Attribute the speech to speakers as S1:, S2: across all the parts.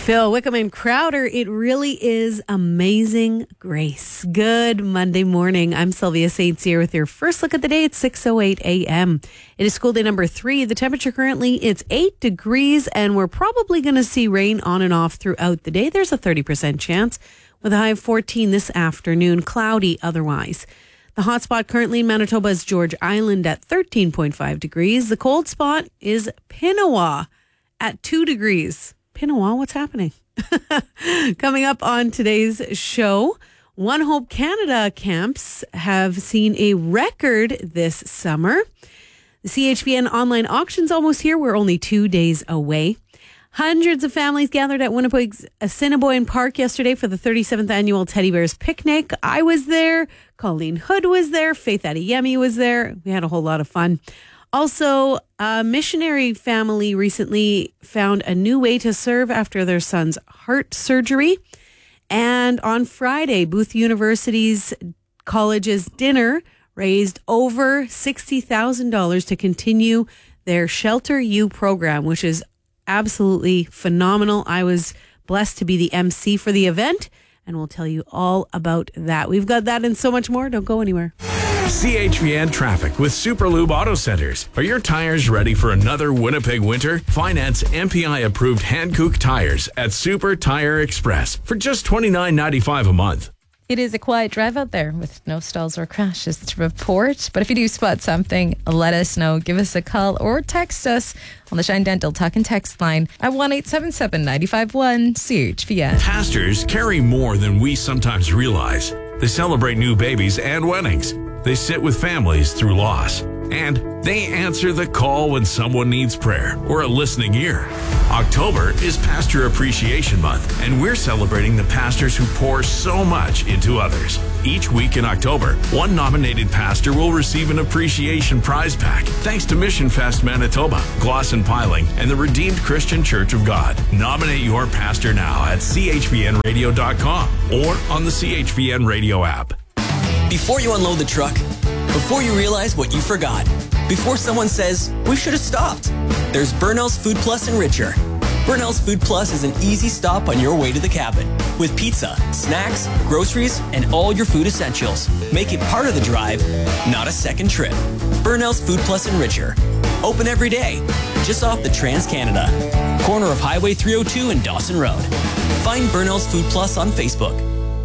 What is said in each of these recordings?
S1: Phil Wickham and Crowder, it really is amazing grace. Good Monday morning. I'm Sylvia St. Cyr with your first look at the day at 6:08 a.m. It is school day number 3. The temperature currently, it's 8 degrees, and we're probably going to see rain on and off throughout the day. There's a 30% chance with a high of 14 this afternoon, cloudy otherwise. The hot spot currently in Manitoba is George Island at 13.5 degrees. The cold spot is Pinawa at 2 degrees. Pinawa, what's happening? Coming up on today's show, One Hope Canada camps have seen a record this summer. The CHVN online auction's almost here. We're only 2 days away. Hundreds of families gathered at Winnipeg's Assiniboine Park yesterday for the 37th annual Teddy Bears Picnic. I was there. Colleen Hood was there. Faith Adeyemi was there. We had a whole lot of fun. Also, a missionary family recently found a new way to serve after their son's heart surgery. And on Friday, Booth University's college's dinner raised over $60,000 to continue their Shelter U program, which is absolutely phenomenal. I was blessed to be the MC for the event, and we'll tell you all about that. We've got that and so much more. Don't go anywhere.
S2: CHVN traffic with Superlube Auto Centers. Are your tires ready for another Winnipeg winter? Finance MPI-approved Hankook tires at Super Tire Express for just $29.95 a month.
S3: It is a quiet drive out there with no stalls or crashes to report. But if you do spot something, let us know. Give us a call or text us on the Shine Dental Talk and Text line at 1-877-951 CHVN.
S2: Pastors carry more than we sometimes realize. They celebrate new babies and weddings. They sit with families through loss. And they answer the call when someone needs prayer or a listening ear. October is Pastor Appreciation Month, and we're celebrating the pastors who pour so much into others. Each week in October, one nominated pastor will receive an appreciation prize pack thanks to Mission Fest Manitoba, Glosson Piling, and the Redeemed Christian Church of God. Nominate your pastor now at chvnradio.com or on the CHVN Radio app.
S4: Before you unload the truck, before you realize what you forgot, before someone says, we should have stopped, there's Burnell's Food Plus Enricher. Burnell's Food Plus is an easy stop on your way to the cabin with pizza, snacks, groceries, and all your food essentials. Make it part of the drive, not a second trip. Burnell's Food Plus Enricher. Open every day, just off the Trans-Canada. Corner of Highway 302 and Dawson Road. Find Burnell's Food Plus on Facebook.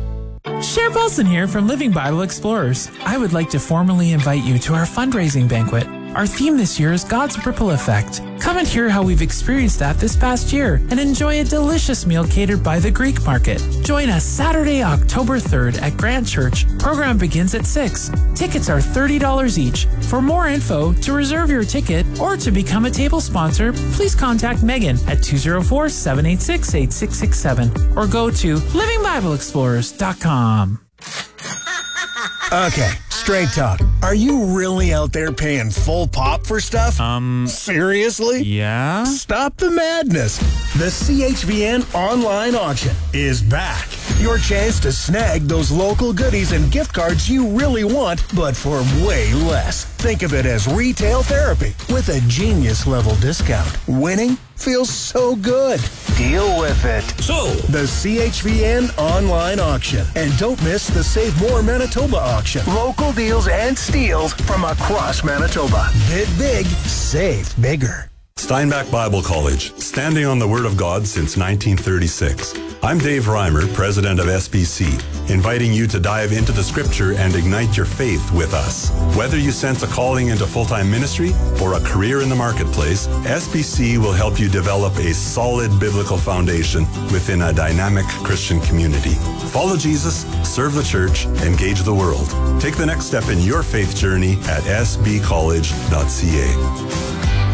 S5: Cher Paulson here from Living Bible Explorers. I would like to formally invite you to our fundraising banquet. Our theme this year is God's Ripple Effect. Come and hear how we've experienced that this past year and enjoy a delicious meal catered by the Greek Market. Join us Saturday, October 3rd at Grand Church. Program begins at 6. Tickets are $30 each. For more info, to reserve your ticket, or to become a table sponsor, please contact Megan at 204-786-8667 or go to livingbibleexplorers.com.
S6: Okay, straight talk. Are you really out there paying full pop for stuff? Seriously?
S5: Yeah?
S6: Stop the madness. The CHVN online auction is back. Your chance to snag those local goodies and gift cards you really want, but for way less. Think of it as retail therapy with a genius level discount. Winning feels so good. Deal with it.
S2: So,
S6: The CHVN online auction. And don't miss the Save More Manitoba auction. Local deals and steals from across Manitoba. Bid big, save bigger.
S7: Steinbach Bible College, standing on the Word of God since 1936. I'm Dave Reimer, president of SBC, inviting you to dive into the Scripture and ignite your faith with us. Whether you sense a calling into full-time ministry or a career in the marketplace, SBC will help you develop a solid biblical foundation within a dynamic Christian community. Follow Jesus, serve the church, engage the world. Take the next step in your faith journey at sbcollege.ca.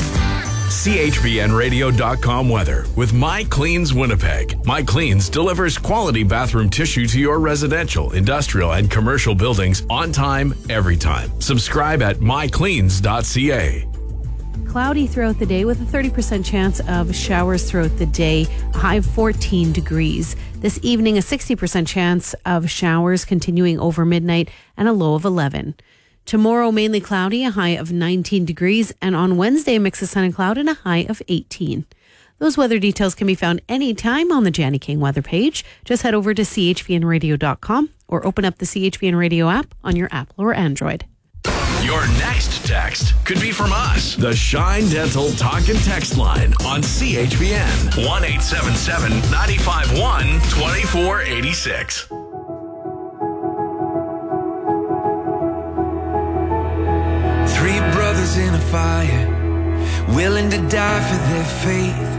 S2: CHVNradio.com weather with My Cleans Winnipeg. My Cleans delivers quality bathroom tissue to your residential, industrial, and commercial buildings on time, every time. Subscribe at mycleans.ca.
S1: Cloudy throughout the day with a 30% chance of showers throughout the day, a high of 14 degrees. This evening, a 60% chance of showers continuing over midnight and a low of 11. Tomorrow, mainly cloudy, a high of 19 degrees. And on Wednesday, a mix of sun and cloud and a high of 18. Those weather details can be found anytime on the Janny King weather page. Just head over to chvnradio.com or open up the CHVN Radio app on your Apple or Android.
S2: Your next text could be from us. The Shine Dental Talk and Text line on CHVN. 1-877-951-2486.
S8: Three brothers in a fire, willing to die for their faith.